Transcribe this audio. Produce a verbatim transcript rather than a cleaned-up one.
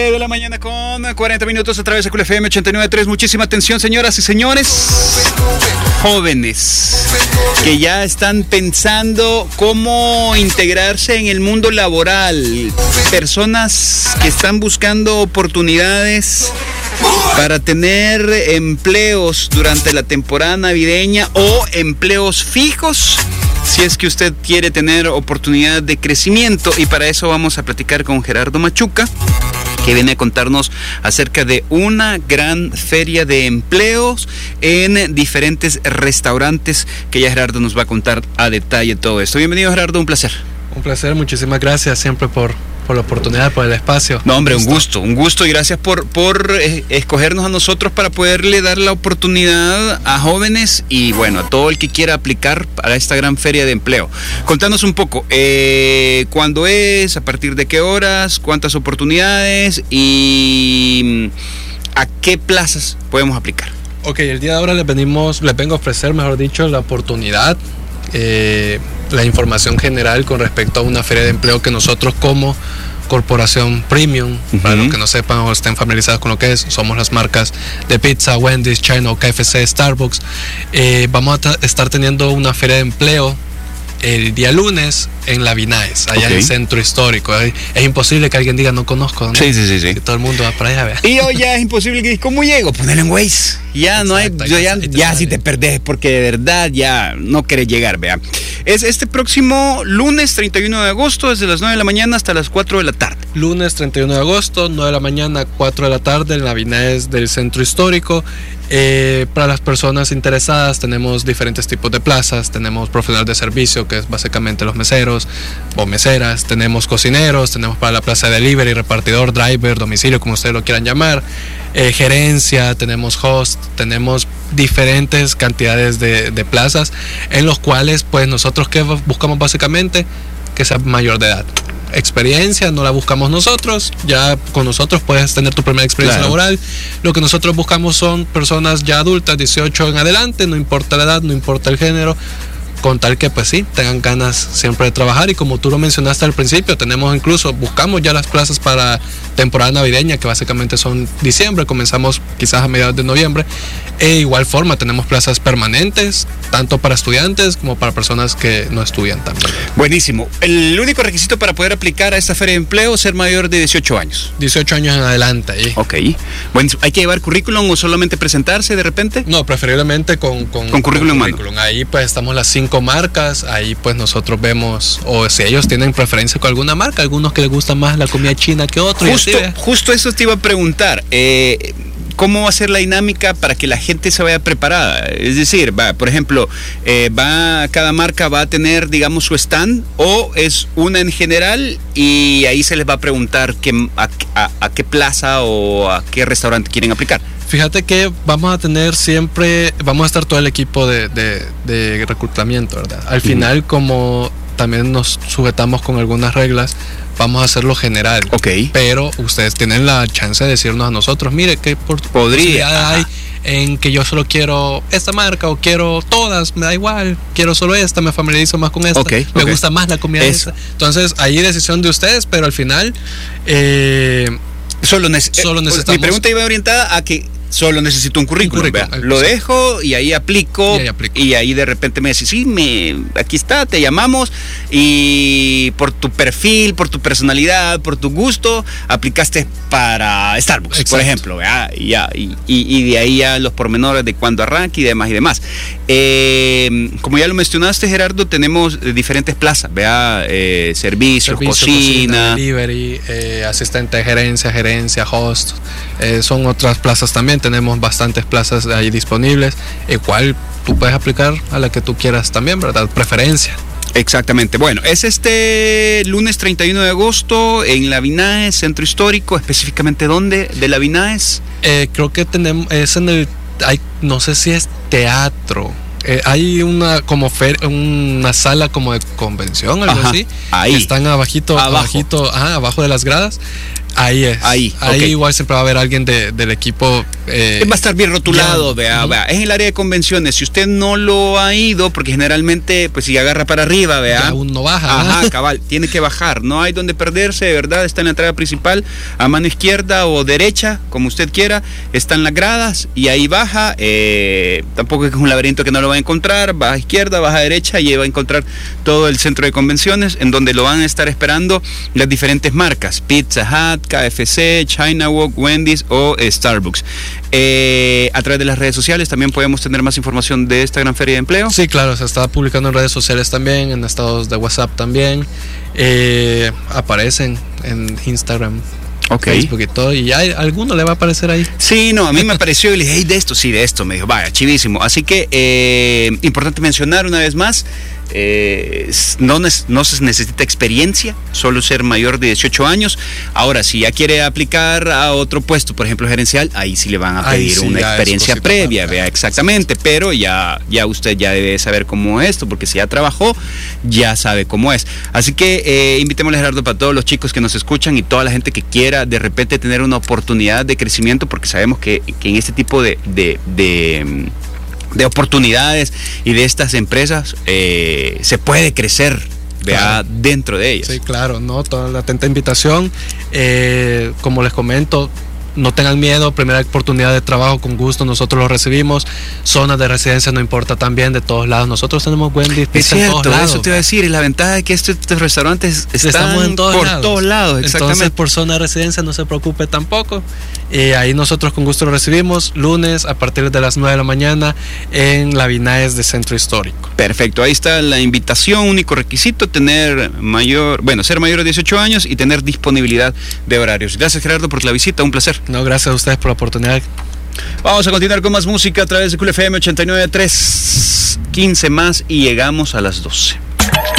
De la mañana con cuarenta minutos a través de Cool F M ochenta y nueve punto tres. Muchísima atención, señoras y señores. Jóvenes que ya están pensando cómo integrarse en el mundo laboral. Personas que están buscando oportunidades para tener empleos durante la temporada navideña o empleos fijos, si es que usted quiere tener oportunidad de crecimiento. Y para eso vamos a platicar con Gerardo Machuca, que viene a contarnos acerca de una gran feria de empleos en diferentes restaurantes, que ya Gerardo nos va a contar a detalle todo esto. Bienvenido, Gerardo, un placer. Un placer, muchísimas gracias siempre por, por la oportunidad, por el espacio. No, hombre, un gusto, un gusto y gracias por, por eh, escogernos a nosotros para poderle dar la oportunidad a jóvenes y bueno, a todo el que quiera aplicar a esta gran feria de empleo. Contanos un poco, eh, ¿cuándo es? ¿A partir de qué horas? ¿Cuántas oportunidades? ¿Y a qué plazas podemos aplicar? Ok, el día de ahora les venimos, les vengo a ofrecer, mejor dicho, la oportunidad, eh, la información general con respecto a una feria de empleo que nosotros como Corporación Premium, uh-huh. para los que no sepan o estén familiarizados con lo que es, somos las marcas de pizza, Wendy's, Chino, K F C, Starbucks. Eh, vamos a t- estar teniendo una feria de empleo el día lunes en La Vinaes, allá okay. en el centro histórico. Es, es imposible que alguien diga no conozco, ¿no? Sí, sí, sí, sí. Que todo el mundo va para allá, vea. Y hoy ya es imposible que ¿cómo llego? Ponerlo en Waze. Ya exacto, no hay, yo ya, ya si te perdés, porque de verdad ya no querés llegar, vea. Es este próximo lunes treinta y uno de agosto, desde las nueve de la mañana hasta las cuatro de la tarde. Lunes treinta y uno de agosto, nueve de la mañana, cuatro de la tarde, en La Vinaes del centro histórico. Eh, para las personas interesadas tenemos diferentes tipos de plazas. Tenemos profesional de servicio, que es básicamente los meseros o meseras. Tenemos cocineros, tenemos para la plaza de delivery, repartidor, driver, domicilio, como ustedes lo quieran llamar. Eh, gerencia, tenemos host, tenemos diferentes cantidades de, de plazas en los cuales pues nosotros que buscamos básicamente que sea mayor de edad. Experiencia no la buscamos nosotros, ya con nosotros puedes tener tu primera experiencia claro. laboral. Lo que nosotros buscamos son personas ya adultas, dieciocho en adelante, no importa la edad, no importa el género, con tal que pues sí, tengan ganas siempre de trabajar. Y como tú lo mencionaste al principio, tenemos incluso, buscamos ya las plazas para temporada navideña, que básicamente son diciembre, comenzamos quizás a mediados de noviembre. E igual forma tenemos plazas permanentes, tanto para estudiantes como para personas que no estudian también. Buenísimo. El único requisito para poder aplicar a esta feria de empleo es ser mayor de dieciocho años. dieciocho años en adelante. ¿eh? Ok. Bueno, ¿hay que llevar currículum o solamente presentarse de repente? No, preferiblemente con, con, con currículum, con currículum. Ahí pues estamos las cinco marcas, ahí pues nosotros vemos, o si ellos tienen preferencia con alguna marca, algunos que les gusta más la comida china que otros. Justo, justo eso te iba a preguntar. Eh... ¿Cómo va a ser la dinámica para que la gente se vaya preparada? Es decir, va, por ejemplo, eh, va cada marca va a tener, digamos, su stand, o es una en general y ahí se les va a preguntar qué, a, a, a qué plaza o a qué restaurante quieren aplicar. Fíjate que vamos a tener siempre, vamos a estar todo el equipo de, de, de reclutamiento, ¿verdad? Al uh-huh. final, como también nos sujetamos con algunas reglas, vamos a hacerlo general. Ok. Pero ustedes tienen la chance de decirnos a nosotros, mire, ¿qué posibilidad hay en que yo solo quiero esta marca o quiero todas? Me da igual, quiero solo esta, me familiarizo más con esta, okay, me okay. gusta más la comida Eso. esta. Entonces, ahí decisión de ustedes, pero al final eh, solo, nece- solo necesitamos... Mi pregunta iba orientada a que solo necesito un currículum, un currículum lo dejo y ahí aplico, y ahí aplico y ahí de repente me decís, sí, me, aquí está, te llamamos y por tu perfil, por tu personalidad, por tu gusto, aplicaste para Starbucks, exacto. por ejemplo, ¿verdad? Y, ya, y, y, y de ahí ya los pormenores de cuándo arranca y demás y demás. Eh, como ya lo mencionaste, Gerardo, tenemos diferentes plazas, ¿verdad? Eh, servicios, Servicio, cocina, cocina, delivery, eh, asistente de gerencia, gerencia, host, eh, son otras plazas también. Tenemos bastantes plazas ahí disponibles, el cual tú puedes aplicar a la que tú quieras también, ¿verdad? Preferencia. Exactamente. Bueno, es este lunes treinta y uno de agosto en La Vinaes, centro histórico. ¿Específicamente dónde de La Vinaes? Eh, creo que tenemos, es en el, hay, no sé si es teatro. Eh, hay una como fer, una sala como de convención, algo Ajá, así. Ahí. Que están abajito, abajo. abajito, ajá, abajo de las gradas. Ahí es. Ahí, Ahí okay. Igual siempre va a haber alguien de, del equipo. Eh, va a estar bien rotulado, ya, vea, uh-huh. vea. Es en el área de convenciones. Si usted no lo ha ido, porque generalmente, pues si agarra para arriba, vea. Ya uno baja. Ajá, cabal, tiene que bajar. No hay donde perderse, de verdad. Está en la entrada principal, a mano izquierda o derecha, como usted quiera. Están las gradas y ahí baja. Eh, tampoco es un laberinto que no lo va a encontrar. Baja a izquierda, baja a derecha y ahí va a encontrar todo el centro de convenciones, en donde lo van a estar esperando las diferentes marcas: Pizza Hut, K F C, China Walk, Wendy's o eh, Starbucks. Eh, a través de las redes sociales también podemos tener más información de esta gran feria de empleo. Sí, claro, se está publicando en redes sociales también, en estados de WhatsApp también. Eh, aparecen en Instagram, Okay. Facebook y todo, y ya alguno le va a aparecer ahí. Sí, no, a mí me apareció y le dije, hey, de esto, sí, de esto. Me dijo, vaya, chivísimo. Así que, eh, importante mencionar una vez más, eh, no, no se necesita experiencia, solo ser mayor de dieciocho años. Ahora, si ya quiere aplicar a otro puesto, por ejemplo, gerencial, ahí sí le van a pedir sí, una experiencia previa, vea, exactamente, pero ya, ya usted ya debe saber cómo es esto, porque si ya trabajó, ya sabe cómo es. Así que, eh, invitémosle, Gerardo, para todos los chicos que nos escuchan y toda la gente que quiera de repente tener una oportunidad de crecimiento, porque sabemos que, que en este tipo de, de, de, de oportunidades y de estas empresas eh, se puede crecer, vea, claro, dentro de ellas. Sí, claro, no, toda la atenta invitación. Eh, como les comento, no tengan miedo, primera oportunidad de trabajo, con gusto nosotros lo recibimos. Zonas de residencia no importa, también de todos lados. Nosotros tenemos Wendy's, pizza en todos lados. Eso te iba a decir, y la ventaja es que estos, estos restaurantes están en todos por lados. todos lados, exactamente. Entonces, por zona de residencia no se preocupe tampoco. Y ahí nosotros con gusto lo recibimos, lunes a partir de las nueve de la mañana en la Vinaes de Centro Histórico. Perfecto, ahí está la invitación. Único requisito, tener mayor, bueno, ser mayor de dieciocho años y tener disponibilidad de horarios. Gracias, Gerardo, por la visita, un placer. No, gracias a ustedes por la oportunidad. Vamos a continuar con más música a través de Cool F M ochenta y nueve punto tres, quince más y llegamos a las doce.